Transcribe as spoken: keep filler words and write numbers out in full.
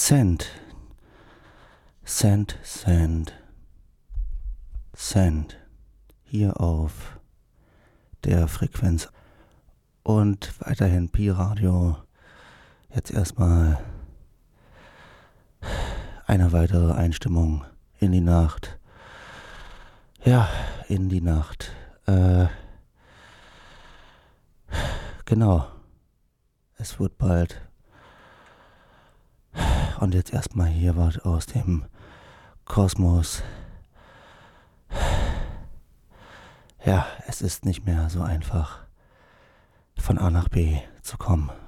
Send, Send, Send, Send, hier auf der Frequenz und weiterhin Pi-Radio. Jetzt erstmal eine weitere Einstimmung in die Nacht. Ja, in die Nacht. Äh, genau. Es wird bald. Und jetzt erstmal hier was aus dem Kosmos. Ja, es ist nicht mehr so einfach, von A nach B zu kommen.